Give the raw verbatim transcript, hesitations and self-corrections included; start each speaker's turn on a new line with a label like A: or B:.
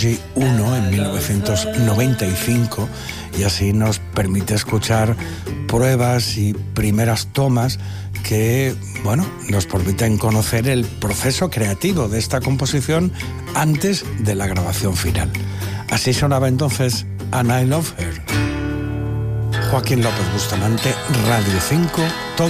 A: uno en mil novecientos noventa y cinco, y así nos permite escuchar pruebas y primeras tomas que, bueno, nos permiten conocer el proceso creativo de esta composición antes de la grabación final. Así sonaba entonces And I Love Her. Joaquín López Bustamante, Radio cinco, todo